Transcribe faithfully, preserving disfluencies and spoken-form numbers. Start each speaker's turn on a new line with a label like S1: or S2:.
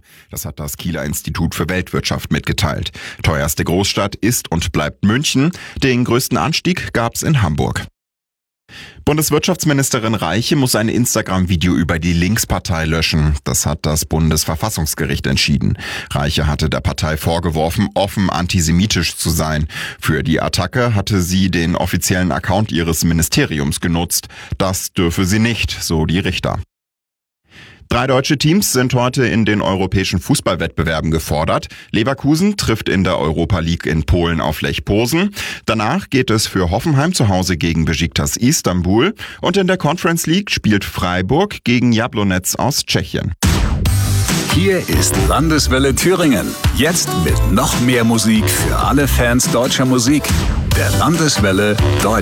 S1: Das hat das Kieler Institut für Weltwirtschaft mitgeteilt. Teuerste Großstadt ist und bleibt München. Den größten Anstieg gab's in Hamburg. Bundeswirtschaftsministerin Reiche muss ein Instagram-Video über die Linkspartei löschen. Das hat das Bundesverfassungsgericht entschieden. Reiche hatte der Partei vorgeworfen, offen antisemitisch zu sein. Für die Attacke hatte sie den offiziellen Account ihres Ministeriums genutzt. Das dürfe sie nicht, so die Richter. Drei deutsche Teams sind heute in den europäischen Fußballwettbewerben gefordert. Leverkusen trifft in der Europa League in Polen auf Lech Posen. Danach geht es für Hoffenheim zu Hause gegen Besiktas Istanbul. Und in der Conference League spielt Freiburg gegen Jablonec aus Tschechien.
S2: Hier ist Landeswelle Thüringen. Jetzt mit noch mehr Musik für alle Fans deutscher Musik. Der Landeswelle Deutsch.